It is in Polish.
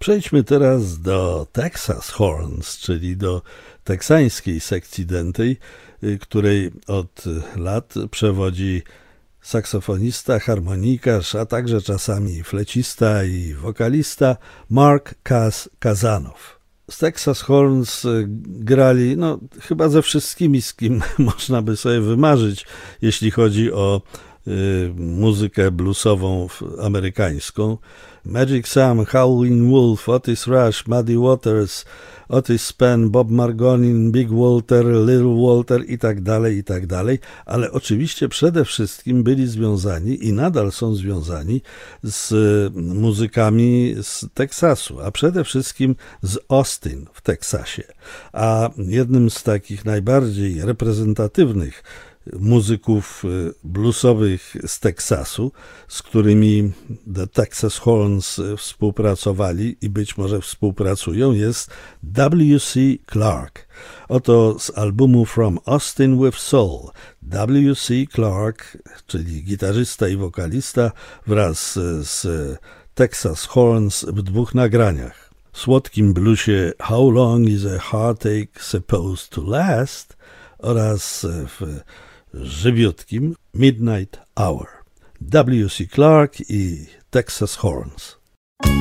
Przejdźmy teraz do Texas Horns, czyli do teksańskiej sekcji dętej, której od lat przewodzi saksofonista, harmonikarz, a także czasami flecista i wokalista Mark Kazanow. Z Texas Horns grali chyba ze wszystkimi, z kim można by sobie wymarzyć, jeśli chodzi o muzykę bluesową amerykańską. Magic Sam, Howlin' Wolf, Otis Rush, Muddy Waters, Otis Spann, Bob Margolin, Big Walter, Little Walter i tak dalej, ale oczywiście przede wszystkim byli związani i nadal są związani z muzykami z Teksasu, a przede wszystkim z Austin w Teksasie. A jednym z takich najbardziej reprezentatywnych muzyków bluesowych z Teksasu, z którymi The Texas Horns współpracowali i być może współpracują, jest W.C. Clark. Oto z albumu From Austin with Soul. W.C. Clark, czyli gitarzysta i wokalista, wraz z Texas Horns w dwóch nagraniach. W słodkim bluesie How Long is a Heartache Supposed to Last oraz w żywiutkim Midnight Hour. W.C. Clark i Texas Horns.